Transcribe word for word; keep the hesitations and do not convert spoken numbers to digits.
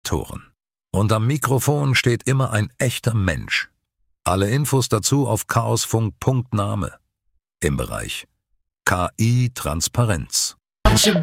Moderatoren. Und am Mikrofon steht immer ein echter Mensch. Alle Infos dazu auf chaosfunk punkt name im Bereich K I-Transparenz.